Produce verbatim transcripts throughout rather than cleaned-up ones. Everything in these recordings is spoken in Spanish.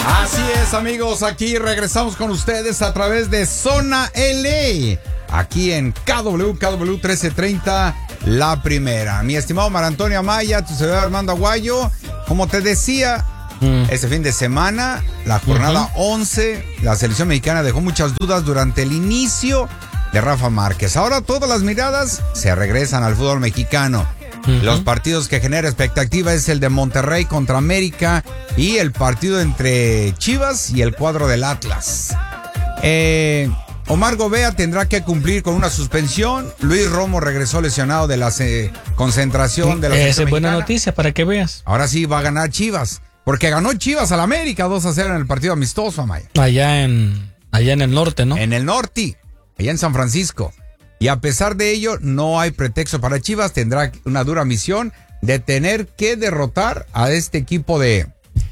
Así es, amigos, aquí regresamos con ustedes a través de Zona L A, aquí en K W, K W trece treinta, La Primera. Mi estimado Mar Antonio Amaya, tu servidor Armando Aguayo, como te decía, mm. este fin de semana, la jornada uh-huh. once, la selección mexicana dejó muchas dudas durante el inicio de Rafa Márquez. Ahora todas las miradas se regresan al fútbol mexicano. Uh-huh. Los partidos que genera expectativa es el de Monterrey contra América y el partido entre Chivas y el cuadro del Atlas. Eh, Omar Gobea tendrá que cumplir con una suspensión. Luis Romo regresó lesionado de la eh, concentración de la selección. Esa es buena noticia para que veas. Ahora sí va a ganar Chivas, porque ganó Chivas al América dos a cero en el partido amistoso, Amaya. Allá en, allá en el norte, ¿no? En el norte, allá en San Francisco. Y a pesar de ello, no hay pretexto para Chivas. Tendrá una dura misión de tener que derrotar a este equipo de,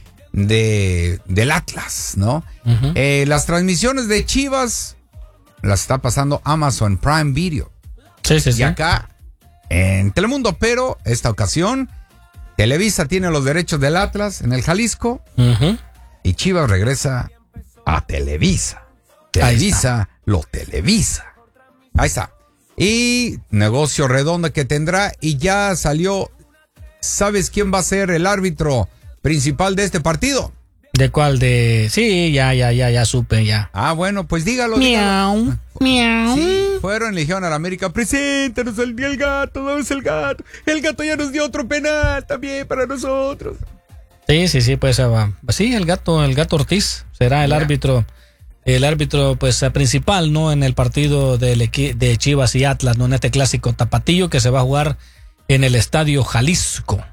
de del Atlas, ¿no? Uh-huh. Eh, las transmisiones de Chivas las está pasando Amazon Prime Video. Sí, sí, y sí. acá en Telemundo, pero esta ocasión Televisa tiene los derechos del Atlas en el Jalisco. Uh-huh. Y Chivas regresa a Televisa. Televisa lo televisa. Ahí está. Y negocio redondo que tendrá. Y ya salió. ¿Sabes quién va a ser el árbitro principal de este partido? ¿De cuál? De... Sí, ya, ya, ya, ya supe, ya. Ah, bueno, pues dígalo. Miau, dígalo. miau. Sí, fueron, eligieron a la América. Preséntanos al día el gato, ¿dónde es el gato? El gato ya nos dio otro penal también para nosotros. Sí, sí, sí, pues sí, el gato, el gato Ortiz será el ya. árbitro. El árbitro, pues, principal, ¿no? En el partido del equi- de Chivas y Atlas, ¿no? En este clásico tapatillo que se va a jugar en el Estadio Jalisco.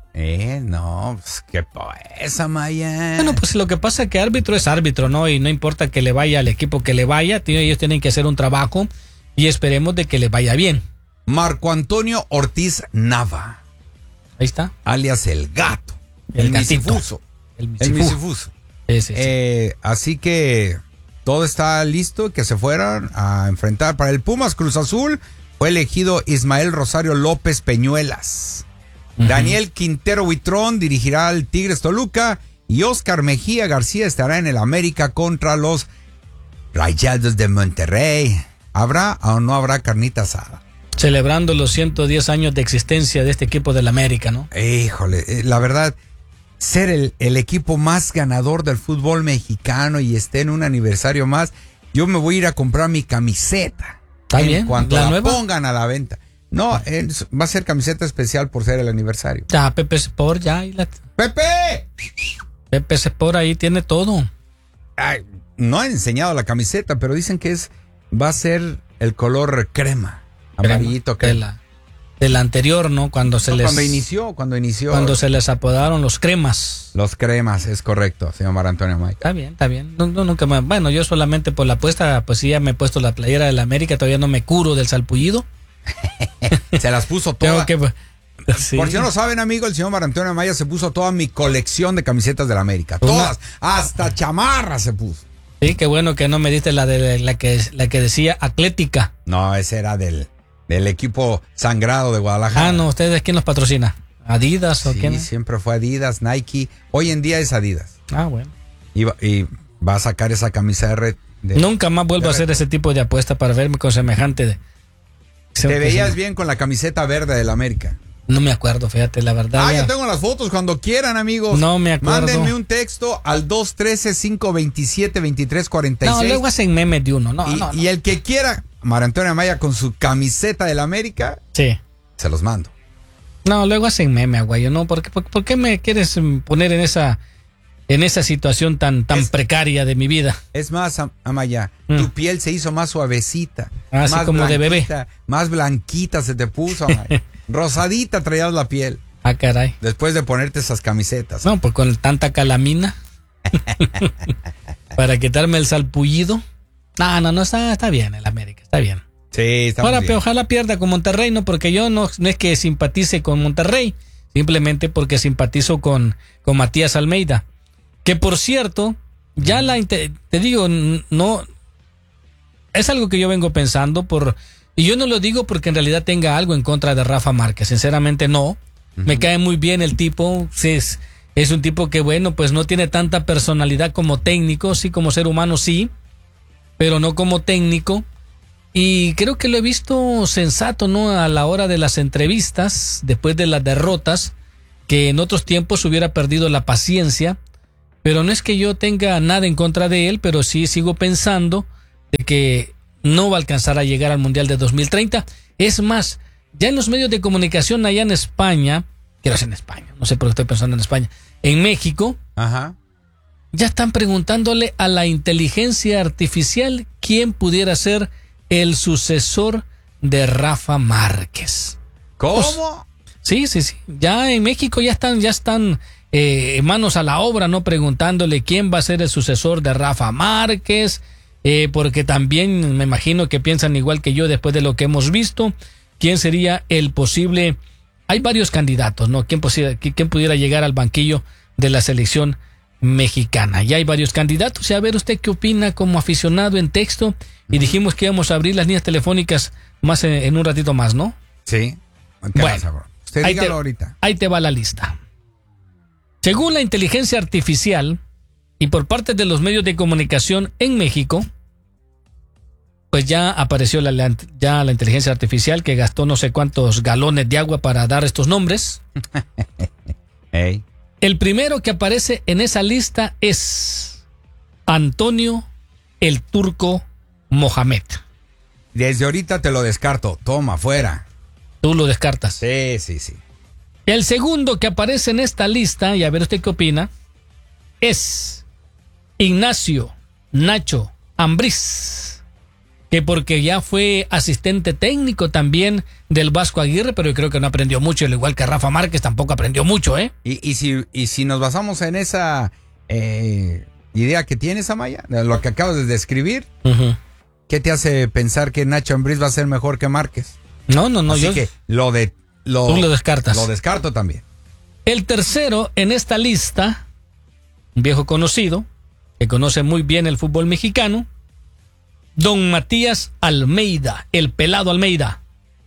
Eh, no, pues, qué poesa, Maya. Bueno, pues lo que pasa es que árbitro es árbitro, ¿no? Y no importa que le vaya al equipo que le vaya, tío, ellos tienen que hacer un trabajo y esperemos de que le vaya bien. Marco Antonio Ortiz Nava. Ahí está. Alias el gato. El, el gatito. misifuso. El misifuso. El misifuso. Sí, sí, sí. Eh, así que todo está listo, que se fueran a enfrentar. Para el Pumas Cruz Azul fue elegido Ismael Rosario López Peñuelas. Uh-huh. Daniel Quintero Huitrón dirigirá al Tigres Toluca y Oscar Mejía García estará en el América contra los Rayados de Monterrey. ¿Habrá o no habrá carnita asada? Celebrando los ciento diez años de existencia de este equipo del América, ¿no? Híjole, la verdad, ser el, el equipo más ganador del fútbol mexicano y esté en un aniversario más, yo me voy a ir a comprar mi camiseta. ¿Está en bien? cuanto ¿La la nueva? pongan a la venta. No, eh, va a ser camiseta especial por ser el aniversario. Ya, Pepe Sport, ya. Y la... ¡Pepe! Pepe Sport ahí tiene todo. Ay, no han enseñado la camiseta, pero dicen que es va a ser el color crema, amarillito crema. De la, de la anterior, ¿no? Cuando se no, les... Cuando inició, cuando inició. Cuando se les apodaron los cremas. Los cremas, es correcto, señor Mar Antonio Mike. Está bien, está bien. No, no, nunca me... Bueno, yo solamente por la apuesta, pues sí, ya me he puesto la playera de la América, todavía no me curo del salpullido. Se las puso todas. Que, sí. Por si no lo saben, amigo, el señor Mar Antonio Maya se puso toda mi colección de camisetas de la América. Todas, Una... hasta chamarra se puso. Sí, qué bueno que no me diste la de la que la que decía Atlética. No, ese era del, del equipo sangrado de Guadalajara. Ah, no, ¿ustedes quién los patrocina? ¿Adidas o sí, quién? Siempre fue Adidas, Nike. Hoy en día es Adidas. Ah, bueno. Y va, y va a sacar esa camisa de red. De, Nunca más vuelvo a hacer ese tipo de apuesta para verme con semejante de... Te veías bien con la camiseta verde del América. No me acuerdo, fíjate, la verdad. Ah, ya... yo tengo las fotos cuando quieran, amigos. No me acuerdo. Mándenme un texto al dos uno tres, cinco dos siete, dos tres cuatro seis. No, luego hacen memes de uno. No, y, no, no. y el que quiera, Mar Antonio Amaya con su camiseta del América, sí, se los mando. No, luego hacen meme, aguayo. No, ¿por qué, por, por qué me quieres poner en esa en esa situación tan tan es, precaria de mi vida? Es más, Amaya, mm. tu piel se hizo más suavecita. Así más como de bebé. Más blanquita se te puso, Amaya. Rosadita traías la piel. Ah, caray. Después de ponerte esas camisetas. No, pues con tanta calamina. Para quitarme el salpullido. No, no, no, está, está bien el América, está bien. Sí, está Ahora, bien. pero ojalá pierda con Monterrey, no, porque yo no, no es que simpatice con Monterrey, simplemente porque simpatizo con, con Matías Almeida. Que por cierto, ya la, te digo, no, es algo que yo vengo pensando por, y yo no lo digo porque en realidad tenga algo en contra de Rafa Márquez, sinceramente no. Uh-huh. Me cae muy bien el tipo, es, Es un tipo que, bueno, pues no tiene tanta personalidad como técnico, sí como ser humano sí, pero no como técnico. Y creo que lo he visto sensato, ¿no? A la hora de las entrevistas, después de las derrotas, que en otros tiempos hubiera perdido la paciencia. Pero no es que yo tenga nada en contra de él, pero sí sigo pensando de que no va a alcanzar a llegar al Mundial de dos mil treinta. Es más, ya en los medios de comunicación allá en España, quiero decir en España, no sé por qué estoy pensando en España, en México, Ajá. ya están preguntándole a la inteligencia artificial quién pudiera ser el sucesor de Rafa Márquez. ¿Cómo? Sí, sí, sí. Ya en México ya están, ya están eh, manos a la obra, ¿no? Preguntándole quién va a ser el sucesor de Rafa Márquez, eh, porque también me imagino que piensan igual que yo después de lo que hemos visto, quién sería el posible. Hay varios candidatos, ¿no? ¿Quién, pusiera, quién pudiera llegar al banquillo de la selección mexicana? Ya hay varios candidatos. Y a ver usted qué opina como aficionado en texto. Y dijimos que íbamos a abrir las líneas telefónicas más en, en un ratito más, ¿no? Sí. Bueno, pasa, usted ahí dígalo te, ahorita. Ahí te va la lista. Según la inteligencia artificial y por parte de los medios de comunicación en México, pues ya apareció la, la, ya la inteligencia artificial que gastó no sé cuántos galones de agua para dar estos nombres. Hey. El primero que aparece en esa lista es Antonio el Turco Mohamed. Desde ahorita te lo descarto. Toma, fuera. Tú lo descartas. Sí, sí, sí. El segundo que aparece en esta lista, y a ver usted qué opina, es Ignacio Nacho Ambriz, que porque ya fue asistente técnico también del Vasco Aguirre, pero yo creo que no aprendió mucho, al igual que Rafa Márquez tampoco aprendió mucho, ¿eh? Y, y, si, y si nos basamos en esa eh, idea que tienes, Amaya, de lo que acabas de describir, Uh-huh. ¿qué te hace pensar que Nacho Ambriz va a ser mejor que Márquez? No, no, no. Así yo, que lo de... Lo, tú lo descartas. Lo descarto también. El tercero en esta lista, un viejo conocido, que conoce muy bien el fútbol mexicano, don Matías Almeida, el pelado Almeida.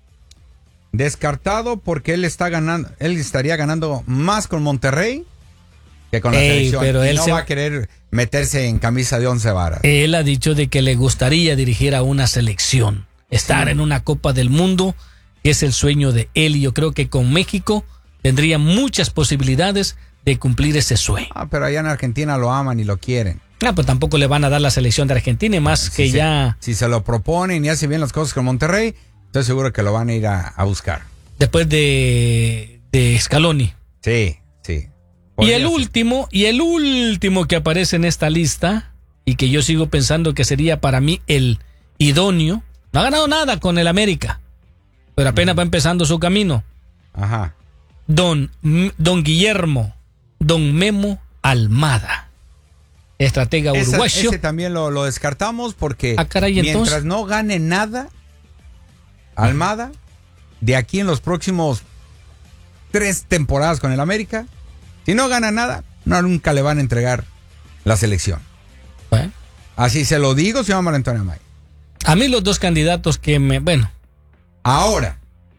Descartado porque él está ganando, él estaría ganando más con Monterrey que con la Ey, selección. pero y él no se- va a querer meterse en camisa de once varas. Él ha dicho de que le gustaría dirigir a una selección, estar Sí. en una Copa del Mundo, que es el sueño de él, y yo creo que con México tendría muchas posibilidades de cumplir ese sueño. Ah, pero allá en Argentina lo aman y lo quieren. Ah, pues tampoco le van a dar la selección de Argentina, y más que si se, ya Si se lo proponen y hace bien las cosas con Monterrey, estoy seguro que lo van a ir a, a buscar. después de, de Scaloni. Sí, sí. Y Podría el ser. último, y el último que aparece en esta lista, y que yo sigo pensando que sería para mí el idóneo, no ha ganado nada con el América, pero apenas va empezando su camino. Ajá. Don, don Guillermo, don Memo Almada, estratega Esa- uruguayo. ese también lo, lo descartamos porque Ah, caray, mientras entonces. no gane nada, Almada, de aquí en los próximos tres temporadas con el América, si no gana nada, no, nunca le van a entregar la selección. Bueno, Así se lo digo, señor María Antonia May. a mí los dos candidatos que me... Bueno, Ahora,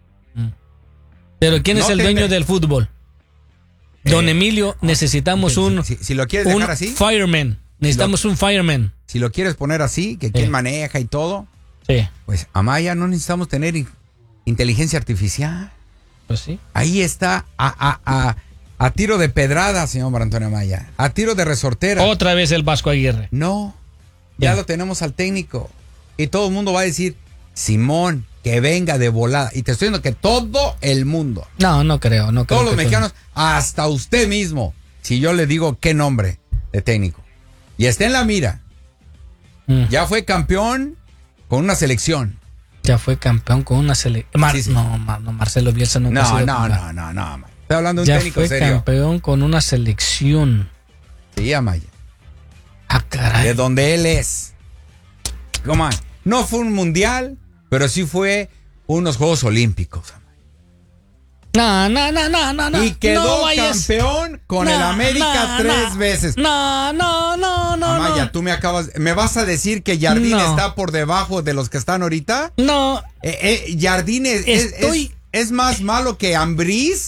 pero ¿quién es No el te dueño me- del fútbol? Don Eh, Emilio, necesitamos si- un, si, si lo quieres un dejar así, fireman. Necesitamos un fireman. si lo quieres poner así, que quién Sí. maneja y todo, Sí, pues Amaya, no necesitamos tener in- inteligencia artificial. pues sí. Ahí está a, a, a, a tiro de pedrada, señor María Antonia Maya. A tiro de resortera. Otra vez el Vasco Aguirre. No, ya Ya. lo tenemos al técnico. Y todo el mundo va a decir, Simón, que venga de volada. Y te estoy diciendo que todo el mundo, No, no creo, no creo. todos los que mexicanos, hasta usted mismo, si yo le digo qué nombre de técnico. Y está en la mira. Mm. Ya fue campeón con una selección. Ya fue campeón con una selección. Sí, sí. No, Mar- no, Marcelo Bielsa nunca ha No, sido no, campeón. no, no, no. Amaya. Estoy hablando de un Ya técnico fue serio. campeón con una selección. Sí, Amaya. Ah, caray. De donde él es. Come on. No fue un mundial, pero sí fue unos Juegos Olímpicos. No, no, no, no, no, no. Y quedó no vayas. campeón con No, el América no, tres no. veces. No, no, no, no. Amaya, no. tú me acabas. ¿Me vas a decir que Jardín No. está por debajo de los que están ahorita? No, Eh, eh, Jardín es, es- Estoy- es- es más malo que Ambriz.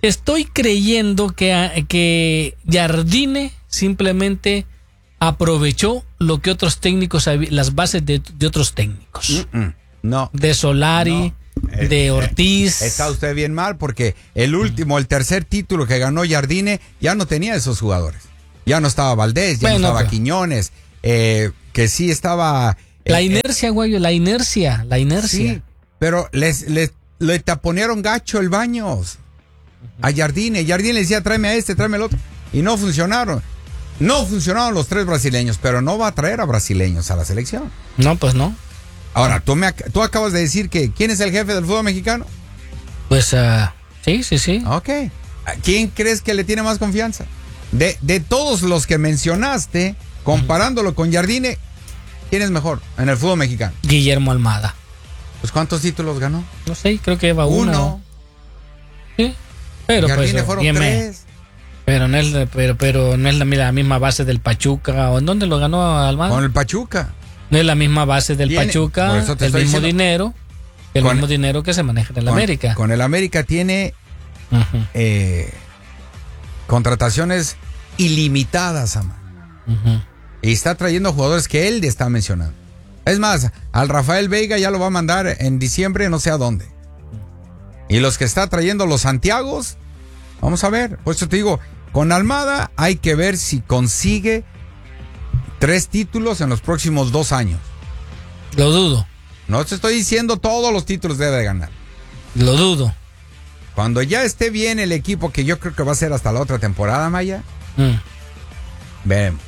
estoy creyendo que, que Jardine simplemente aprovechó lo que otros técnicos, las bases de, de otros técnicos. Mm-mm. No. De Solari, no. de Ortiz. Está usted bien mal porque el último, el tercer título que ganó Jardine ya no tenía esos jugadores. Ya no estaba Valdés, ya bueno, no estaba pero... Quiñones, eh, que sí estaba... Eh, la inercia, Guayo, la inercia, la inercia. Sí, pero les, les le taponearon gacho el Baños a Jardine. Jardine le decía, tráeme a este, tráeme al otro. Y no funcionaron. No funcionaron los tres brasileños, pero no va a traer a brasileños a la selección. No, pues no. Ahora, tú, me, tú acabas de decir que ¿quién es el jefe del fútbol mexicano? Pues, uh, sí, sí, sí. Ok. ¿Quién crees que le tiene más confianza? De, de todos los que mencionaste, comparándolo con Jardine, ¿quién es mejor en el fútbol mexicano? Guillermo Almada. Pues ¿cuántos títulos ganó? No sé, creo que va uno. Uno. Sí. Pero Jardine pues, fueron tres. Pero no es, pero, pero no es la, la misma base del Pachuca. ¿O en dónde lo ganó Almada? Con el Pachuca. No es la misma base del tiene, Pachuca, el mismo diciendo, dinero, el con, mismo dinero que se maneja en el con, América. Con el América tiene uh-huh. eh, contrataciones ilimitadas, ama. Uh-huh. Y está trayendo jugadores que él está mencionando. Es más, al Rafael Veiga ya lo va a mandar en diciembre, no sé a dónde. Y los que está trayendo los Santiagos, vamos a ver. Por eso te digo, con Almada hay que ver si consigue tres títulos en los próximos dos años. Lo dudo. No te estoy diciendo todos los títulos debe de ganar. Lo dudo. Cuando ya esté bien el equipo, que yo creo que va a ser hasta la otra temporada, Maya, mm. veremos.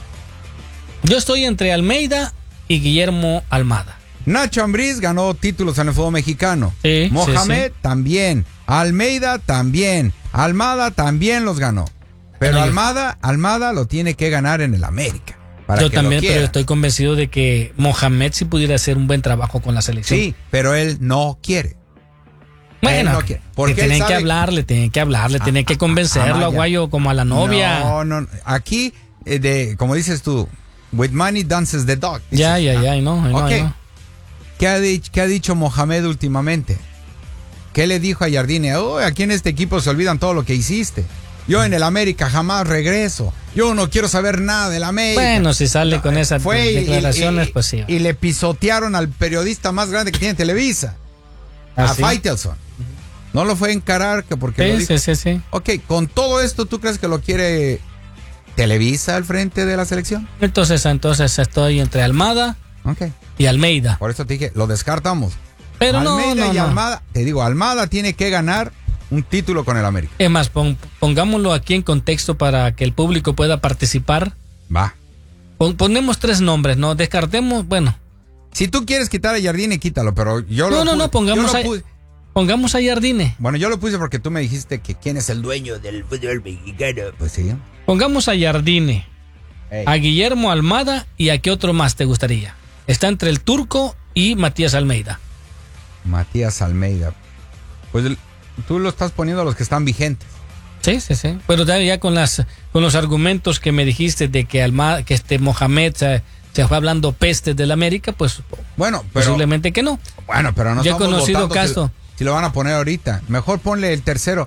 Yo estoy entre Almeida y Guillermo Almada. Nacho Ambriz ganó títulos en el fútbol mexicano. Sí, Mohamed sí, sí. también. Almeida también. Almada también los ganó. Pero bueno, Almada, Almada lo tiene que ganar en el América. Para yo que también, pero estoy convencido de que Mohamed sí pudiera hacer un buen trabajo con la selección. Sí, pero él no quiere. Bueno, no quiere. Porque tienen sabe... que hablarle, tienen que hablarle, a, tienen que convencerlo a, a, a Guayo como a la novia. No, no, aquí, eh, de, como dices tú, with money dances the dog. Dices, ya, ya, ya, no, no, okay. no. ¿Qué ha, dicho, ¿Qué ha dicho Mohamed últimamente? ¿Qué le dijo a Jardine? Oh, aquí en este equipo se olvidan todo lo que hiciste. Yo en el América jamás regreso. Yo no quiero saber nada del América. Bueno, si sale no, con esas fue declaraciones, y, y, pues sí. Y le pisotearon al periodista más grande que tiene Televisa. ¿Ah, a sí? Faitelson. No lo fue a encarar que porque sí, lo dijo. Sí, sí, sí. Ok, con todo esto, ¿tú crees que lo quiere Televisa al frente de la selección? Entonces, entonces estoy entre Almada okay. y Almeida. Por eso te dije, lo descartamos. Pero Almeida no, no, y no. Almada, te digo, Almada tiene que ganar un título con el América. Es más, pon, pongámoslo aquí en contexto para que el público pueda participar. Va. Pon, ponemos tres nombres, ¿no? Descartemos, bueno. Si tú quieres quitar a Jardine, quítalo, pero yo no, lo No, puse, no, pongamos, a, pongamos a Jardine. Bueno, yo lo puse porque tú me dijiste que quién es el dueño del fútbol mexicano. Pues sí. Pongamos a Jardine, hey. a Guillermo Almada y a qué otro más te gustaría. Está entre el Turco y Matías Almeida. Matías Almeida. Pues tú lo estás poniendo a los que están vigentes. Sí, sí, sí. Pero ya con las con los argumentos que me dijiste de que Almada, que este Mohamed se, se fue hablando pestes del América, pues bueno, pero, posiblemente que no. Bueno, pero no yo he conocido casos. Si, si lo van a poner ahorita, mejor ponle el tercero.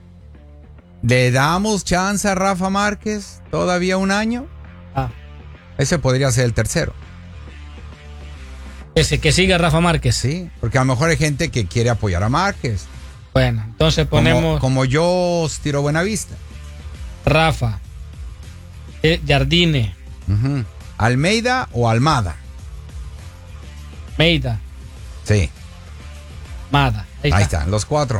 ¿Le damos chance a Rafa Márquez todavía un año? Ah. Ese podría ser el tercero. Ese que siga Rafa Márquez. Sí, porque a lo mejor hay gente que quiere apoyar a Márquez. Bueno, entonces ponemos... Como, como yo tiro Buenavista. Rafa. Eh, Jardine. Uh-huh. ¿Almeida o Almada? Almeida. Sí. Almada. Ahí, Ahí está. están, los cuatro.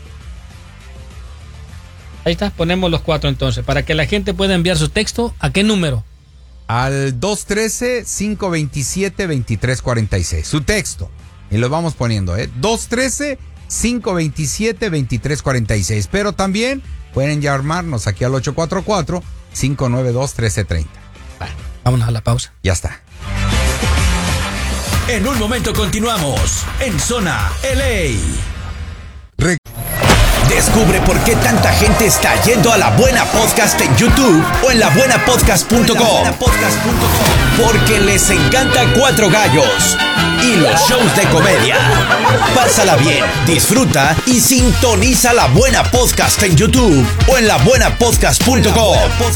Ahí está, ponemos los cuatro entonces. Para que la gente pueda enviar su texto, ¿a qué número? Al dos uno tres, cinco dos siete, dos tres cuatro seis. Su texto. Y lo vamos poniendo, ¿eh? dos uno tres, cinco dos siete, dos tres cuatro seis. Pero también pueden llamarnos aquí al ocho cuatro cuatro, cinco nueve dos, uno tres tres cero. Bueno, vámonos a la pausa. Ya está. En un momento continuamos en Zona L A. Descubre por qué tanta gente está yendo a La Buena Podcast en YouTube o en la buena podcast punto com. Porque les encanta Cuatro Gallos y los shows de comedia. Pásala bien, disfruta y sintoniza La Buena Podcast en YouTube o en la buena podcast punto com.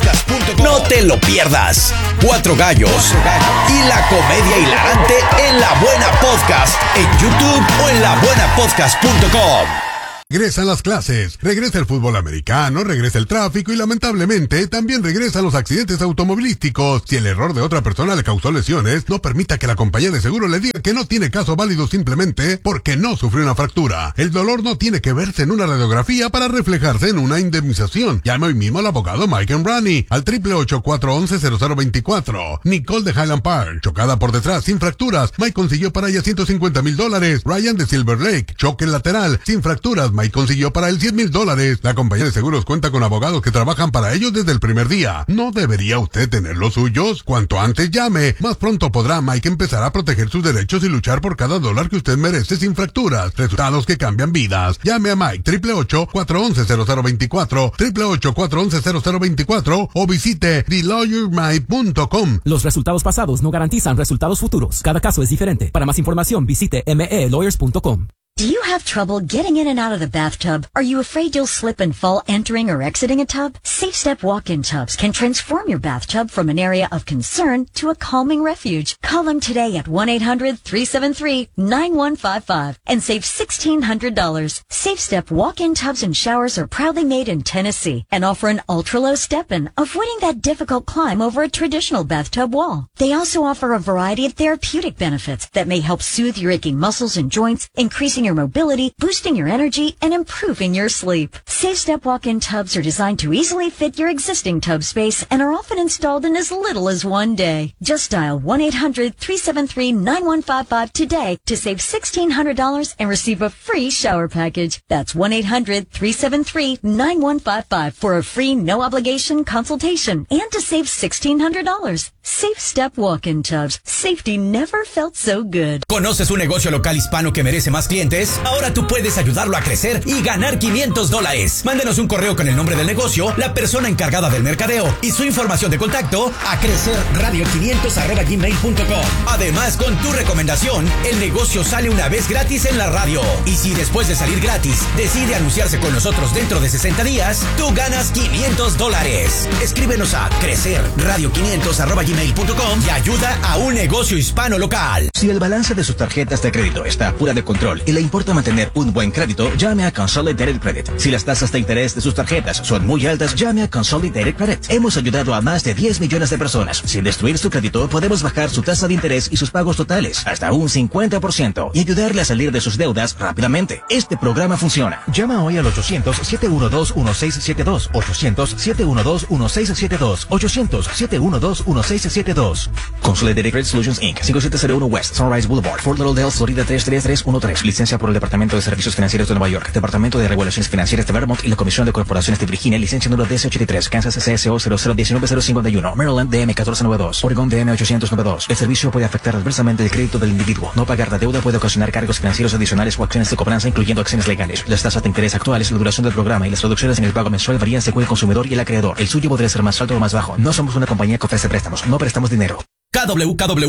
No te lo pierdas. Cuatro Gallos y la comedia hilarante en La Buena Podcast en YouTube o en la buena podcast punto com. Regresan las clases, regresa el fútbol americano, regresa el tráfico y lamentablemente también regresan los accidentes automovilísticos. Si el error de otra persona le causó lesiones, no permita que la compañía de seguro le diga que no tiene caso válido simplemente porque no sufrió una fractura. El dolor no tiene que verse en una radiografía para reflejarse en una indemnización. Llame hoy mismo al abogado Mike Embrani al triple ocho, cuatro once, cero cero veinticuatro. Nicole de Highland Park, chocada por detrás sin fracturas, Mike consiguió para ella ciento cincuenta mil dólares. Ryan de Silver Lake, choque lateral sin fracturas, Mike consiguió para él cien mil dólares. La compañía de seguros cuenta con abogados que trabajan para ellos desde el primer día. ¿No debería usted tener los suyos? Cuanto antes llame, más pronto podrá Mike empezar a proteger sus derechos y luchar por cada dólar que usted merece sin fracturas. Resultados que cambian vidas. Llame a Mike triple ocho, cuatro once, cero cero veinticuatro, triple ocho, cuatro once, cero cero veinticuatro o visite the lawyer mike punto com. Los resultados pasados no garantizan resultados futuros. Cada caso es diferente. Para más información visite m e lawyers punto com. Do you have trouble getting in and out of the bathtub? Are you afraid you'll slip and fall entering or exiting a tub? SafeStep walk-in tubs can transform your bathtub from an area of concern to a calming refuge. Call them today at one eight hundred, three seven three, nine one five five and save sixteen hundred dollars. SafeStep walk-in tubs and showers are proudly made in Tennessee and offer an ultra-low step-in, avoiding that difficult climb over a traditional bathtub wall. They also offer a variety of therapeutic benefits that may help soothe your aching muscles and joints, increasing your mobility, boosting your energy, and improving your sleep. SafeStep walk-in tubs are designed to easily fit your existing tub space and are often installed in as little as one day. Just dial one eight hundred, three seven three, nine one five five today to save sixteen hundred dollars and receive a free shower package. That's one eight hundred, three seven three, nine one five five for a free no-obligation consultation and to save sixteen hundred dollars. SafeStep walk-in tubs. Safety never felt so good. ¿Conoces un negocio local hispano que merece más clientes? Ahora tú puedes ayudarlo a crecer y ganar quinientos dólares. Mándenos un correo con el nombre del negocio, la persona encargada del mercadeo y su información de contacto a crecerradio quinientos arroba gmail punto com. Además, con tu recomendación, el negocio sale una vez gratis en la radio. Y si después de salir gratis decide anunciarse con nosotros dentro de sesenta días, tú ganas quinientos dólares. Escríbenos a crecerradio quinientos arroba gmail punto com y ayuda a un negocio hispano local. Si el balance de sus tarjetas de crédito está fuera de control y le importa mantener un buen crédito, llame a Consolidated Credit. Si las tasas de interés de sus tarjetas son muy altas, llame a Consolidated Credit. Hemos ayudado a más de diez millones de personas. Sin destruir su crédito, podemos bajar su tasa de interés y sus pagos totales hasta un cincuenta por ciento y ayudarle a salir de sus deudas rápidamente. Este programa funciona. Llama hoy al ochocientos, siete uno dos, uno seis siete dos, ochocientos, siete uno dos, uno seis siete dos, ochocientos, siete uno dos, uno seis siete dos. Consolidated Credit Solutions incorporated. cinco siete cero uno West Sunrise Boulevard, Fort Lauderdale, Florida tres tres tres uno tres. Licencia por el Departamento de Servicios Financieros de Nueva York, Departamento de Regulaciones Financieras de Vermont y la Comisión de Corporaciones de Virginia. Licencia número D C ochenta y tres, Kansas C S O cero cero uno nueve cero cinco uno, Maryland D M catorce noventa y dos, Oregon D M ochocientos noventa y dos. El servicio puede afectar adversamente el crédito del individuo. No pagar la deuda puede ocasionar cargos financieros adicionales o acciones de cobranza, incluyendo acciones legales. Las tasas de interés actuales, la duración del programa y las reducciones en el pago mensual varían según el consumidor y el acreedor. El suyo podría ser más alto o más bajo. No somos una compañía que ofrece préstamos. No prestamos dinero. K W K W